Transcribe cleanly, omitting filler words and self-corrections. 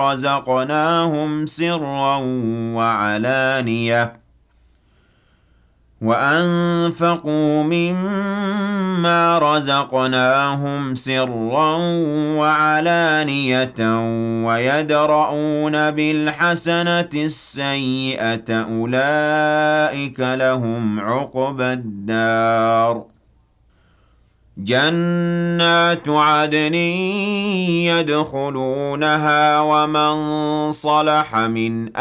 رزقناهم سرا وعلانية وأنفقوا مما رزقناهم سرا وعلانية ويدرؤون بالحسنة السيئة أولئك لهم عقبى الدار جنات عدن يدخلونها ومن صلح من